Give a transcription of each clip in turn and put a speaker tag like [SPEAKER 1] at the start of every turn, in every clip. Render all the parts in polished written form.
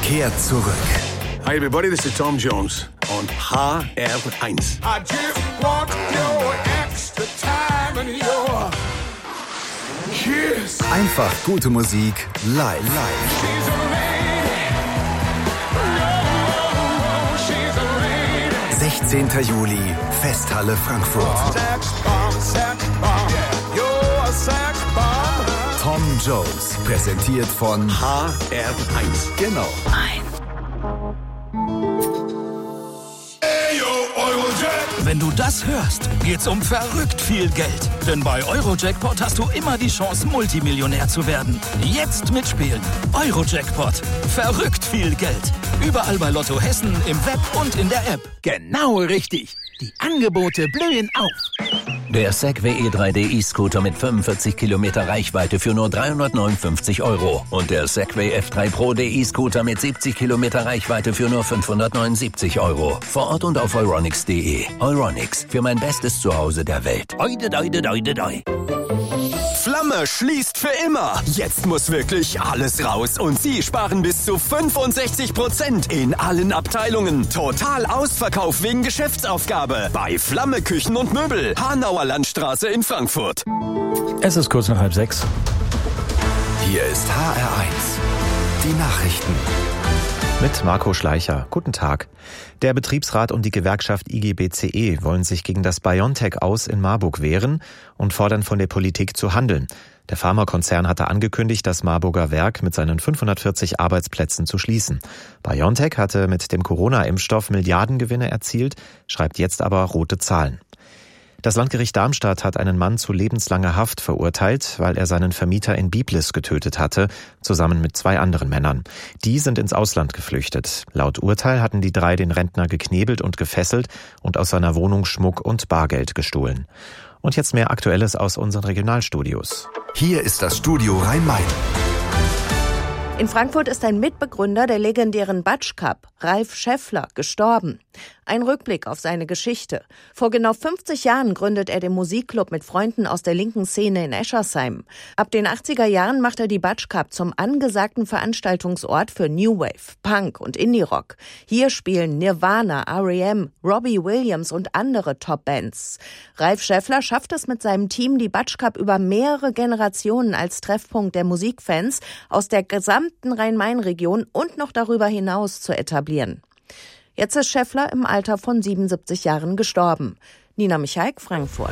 [SPEAKER 1] kehrt zurück.
[SPEAKER 2] Hi everybody, this is Tom Jones on HR1.
[SPEAKER 3] I just want your extra time and your kiss.
[SPEAKER 1] Einfach gute Musik live.
[SPEAKER 3] She's a lady. No, she's a lady.
[SPEAKER 1] 16. Juli, Festhalle Frankfurt.
[SPEAKER 3] Sex bomb, you're a sex bomb.
[SPEAKER 1] Tom Jones, präsentiert von
[SPEAKER 2] HR1.
[SPEAKER 1] Genau.
[SPEAKER 4] Wenn du das hörst, geht's um verrückt viel Geld. Denn bei Eurojackpot hast du immer die Chance, Multimillionär zu werden. Jetzt mitspielen. Eurojackpot. Verrückt viel Geld. Überall bei Lotto Hessen, im Web und in der App. Genau richtig. Die Angebote blühen auf.
[SPEAKER 5] Der Segway E3D E-Scooter mit 45 Kilometer Reichweite für nur 359 € und der Segway F3 Pro E-Scooter mit 70 Kilometer Reichweite für nur 579 €. Vor Ort und auf euronics.de. Euronics, für mein bestes Zuhause der Welt. Doi.
[SPEAKER 6] Flamme schließt für immer. Jetzt muss wirklich alles raus und Sie sparen bis zu 65% in allen Abteilungen. Total Ausverkauf wegen Geschäftsaufgabe bei Flamme Küchen und Möbel. Hanauer Landstraße in Frankfurt.
[SPEAKER 7] Es ist kurz nach 5:30.
[SPEAKER 1] Hier ist HR1. Die Nachrichten.
[SPEAKER 7] Mit Marco Schleicher. Guten Tag. Der Betriebsrat und die Gewerkschaft IG BCE wollen sich gegen das BioNTech-Aus in Marburg wehren und fordern von der Politik zu handeln. Der Pharmakonzern hatte angekündigt, das Marburger Werk mit seinen 540 Arbeitsplätzen zu schließen. BioNTech hatte mit dem Corona-Impfstoff Milliardengewinne erzielt, schreibt jetzt aber rote Zahlen. Das Landgericht Darmstadt hat einen Mann zu lebenslanger Haft verurteilt, weil er seinen Vermieter in Biblis getötet hatte, zusammen mit 2 anderen Männern. Die sind ins Ausland geflüchtet. Laut Urteil hatten die 3 den Rentner geknebelt und gefesselt und aus seiner Wohnung Schmuck und Bargeld gestohlen. Und jetzt mehr Aktuelles aus unseren Regionalstudios.
[SPEAKER 1] Hier ist das Studio Rhein-Main.
[SPEAKER 8] In Frankfurt ist ein Mitbegründer der legendären Batsch Cup, Ralf Schäffler, gestorben. Ein Rückblick auf seine Geschichte. Vor genau 50 Jahren gründet er den Musikclub mit Freunden aus der linken Szene in Eschersheim. Ab den 80er Jahren macht er die Batsch Cup zum angesagten Veranstaltungsort für New Wave, Punk und Indie-Rock. Hier spielen Nirvana, R.E.M., Robbie Williams und andere Top-Bands. Ralf Schäffler schafft es mit seinem Team, die Batsch Cup über mehrere Generationen als Treffpunkt der Musikfans aus der gesamten Rhein-Main-Region und noch darüber hinaus zu etablieren. Jetzt ist Schäffler im Alter von 77 Jahren gestorben. Nina Michaik, Frankfurt.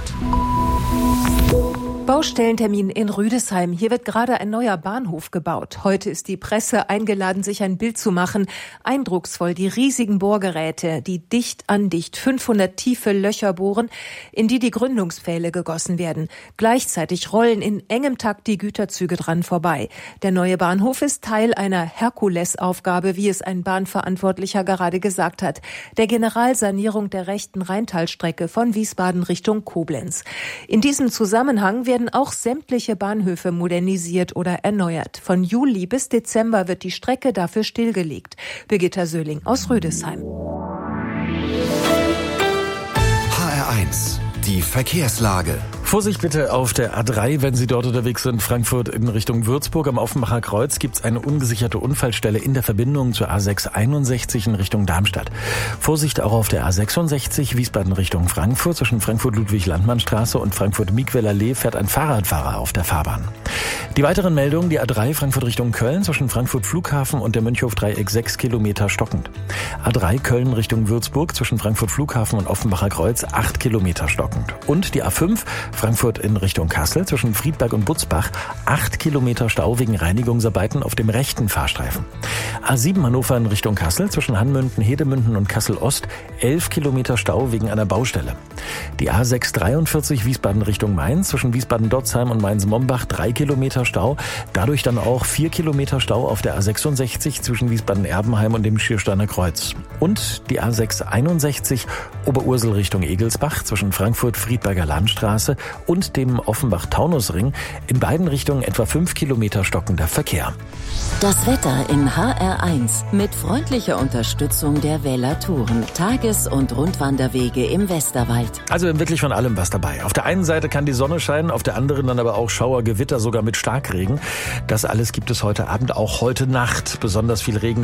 [SPEAKER 9] Baustellentermin in Rüdesheim. Hier wird gerade ein neuer Bahnhof gebaut. Heute ist die Presse eingeladen, sich ein Bild zu machen. Eindrucksvoll die riesigen Bohrgeräte, die dicht an dicht 500 tiefe Löcher bohren, in die Gründungspfähle gegossen werden. Gleichzeitig rollen in engem Takt die Güterzüge dran vorbei. Der neue Bahnhof ist Teil einer Herkulesaufgabe, wie es ein Bahnverantwortlicher gerade gesagt hat. Der Generalsanierung der rechten Rheintalstrecke von Wiesbaden Richtung Koblenz. In diesem Zusammenhang werden auch sämtliche Bahnhöfe modernisiert oder erneuert. Von Juli bis Dezember wird die Strecke dafür stillgelegt. Birgitta Söhling aus Rüdesheim.
[SPEAKER 1] HR1. Die Verkehrslage.
[SPEAKER 7] Vorsicht bitte auf der A3, wenn Sie dort unterwegs sind, Frankfurt in Richtung Würzburg. Am Offenbacher Kreuz gibt es eine ungesicherte Unfallstelle in der Verbindung zur A661 in Richtung Darmstadt. Vorsicht auch auf der A66 Wiesbaden Richtung Frankfurt. Zwischen Frankfurt-Ludwig-Landmann-Straße und Frankfurt-Miegwell-Allee fährt ein Fahrradfahrer auf der Fahrbahn. Die weiteren Meldungen, die A3 Frankfurt Richtung Köln zwischen Frankfurt Flughafen und der Mönchhof-Dreieck 6 Kilometer stockend. A3 Köln Richtung Würzburg zwischen Frankfurt Flughafen und Offenbacher Kreuz 8 Kilometer stockend. Und die A5 Frankfurt in Richtung Kassel zwischen Friedberg und Butzbach 8 Kilometer Stau wegen Reinigungsarbeiten auf dem rechten Fahrstreifen. A7 Hannover in Richtung Kassel zwischen Hanmünden, Hedemünden und Kassel-Ost 11 Kilometer Stau wegen einer Baustelle. Die A643 Wiesbaden Richtung Mainz zwischen Wiesbaden-Dotzheim und Mainz-Mombach 3 Kilometer Stau. Dadurch dann auch 4 Kilometer Stau auf der A66 zwischen Wiesbaden-Erbenheim und dem Schiersteiner Kreuz. Und die A661 Oberursel Richtung Egelsbach zwischen Frankfurt-Friedberger Landstraße und dem Offenbach-Taunusring. In beiden Richtungen etwa 5 Kilometer stockender Verkehr.
[SPEAKER 10] Das Wetter in HR1 mit freundlicher Unterstützung der Wähler-Touren, Tages- und Rundwanderwege im Westerwald.
[SPEAKER 7] Also wirklich von allem was dabei. Auf der einen Seite kann die Sonne scheinen, auf der anderen dann aber auch Schauer, Gewitter, sogar mit Starkregen. Das alles gibt es heute Abend, auch heute Nacht. Besonders viel Regen